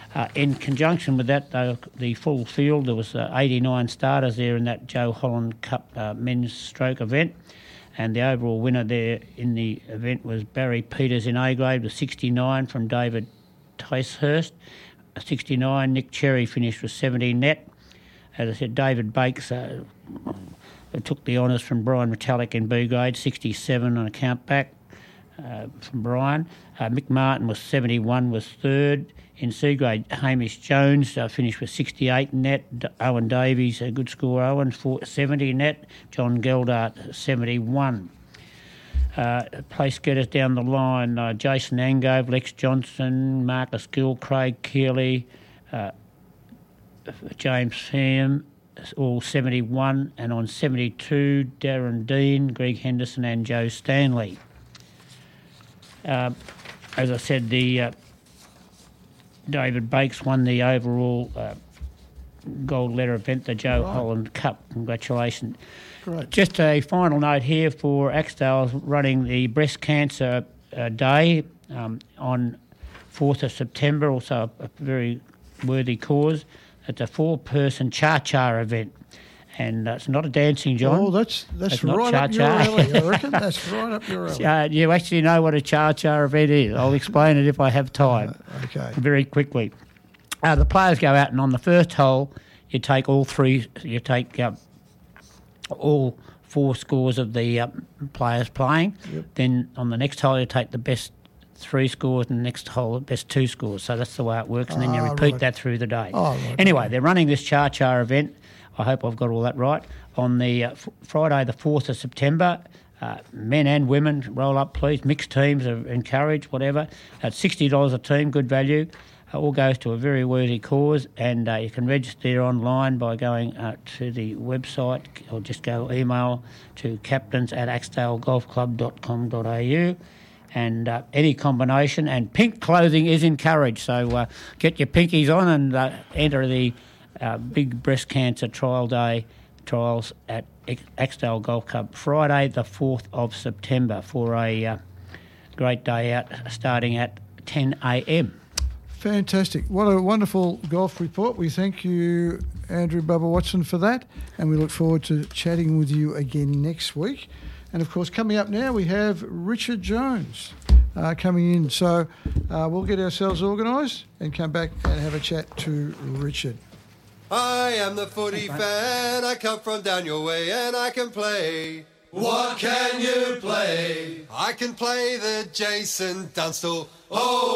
In conjunction with that, the full field, there was 89 starters there in that Joe Holland Cup men's stroke event. And the overall winner there in the event was Barry Peters in A grade with 69 from David Ticehurst. 69, Nick Cherry finished with 70 net. As I said, David Bakes took the honours from Brian Metallic in B grade, 67 on a count back from Brian. Mick Martin was 71, was third. In C grade, Hamish Jones finished with 68 net. Owen Davies, a good score, Owen, 70 net. John Geldart, 71. Place getters down the line, Jason Angove, Lex Johnson, Marcus Gill, Craig Keeley, James Pham, all 71. And on 72, Darren Dean, Greg Henderson and Joe Stanley. As I said, the David Bakes won the overall gold letter event, the Joe Holland Cup. Congratulations. Great. Just a final note here for Axdale's running the Breast Cancer Day on 4th of September, also a very worthy cause. It's a 4-person cha-cha event. And it's not a dancing, John. Oh, that's it's right up your alley, I reckon. That's right up your alley. You actually know what a cha-cha event is. I'll explain it if I have time. Okay. Very quickly. The players go out, and on the first hole, you take all 4 scores of the players playing. Yep. Then on the next hole, you take the best 3 scores, and the next hole, the best 2 scores. So that's the way it works, and then you repeat that through the day. Anyway, they're running this cha-cha event. I hope I've got all that right. On the Friday, the 4th of September, men and women, roll up, please. Mixed teams are encouraged, whatever. At $60 a team, good value. All goes to a very worthy cause, and you can register online by going to the website or just go email to captains@axdalegolfclub.com.au. And any combination, and pink clothing is encouraged. So get your pinkies on and enter the big breast cancer trials at Axdale Golf Club Friday the 4th of September for a great day out starting at 10 a.m. Fantastic. What a wonderful golf report. We thank you, Andrew Bubba Watson, for that, and we look forward to chatting with you again next week. And, of course, coming up now we have Richard Jones coming in. So we'll get ourselves organised and come back and have a chat to Richard. I am the footy fan, I come from down your way and I can play. What can you play? I can play the Jason Dunstall. Oh!